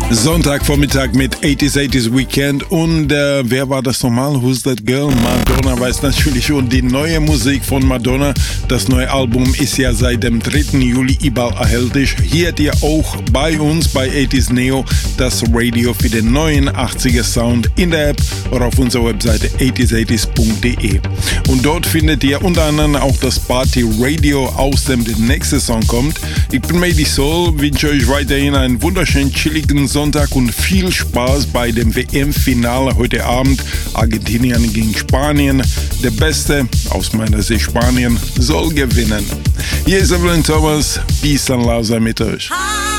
Sonntagvormittag mit 80s Weekend und wer war das nochmal? Who's That Girl? Madonna weiß natürlich schon die neue Musik von Madonna. Das neue Album ist ja seit dem 3. Juli überall erhältlich. Hier hat ihr auch bei uns bei 80s Neo das Radio für den neuen 80er Sound in der App oder auf unserer Webseite 80s80s.de. Und dort findet ihr unter anderem auch das Party Radio, aus dem der nächste Song kommt. Ich bin Mady Soul, wünsche euch weiterhin einen wunderschönen chilligen Sonntag und viel Spaß bei dem WM-Finale heute Abend. Argentinien gegen Spanien. Der Beste, aus meiner Sicht Spanien, soll gewinnen. Hier ist Evelyn Thomas. Peace and Love sei mit euch.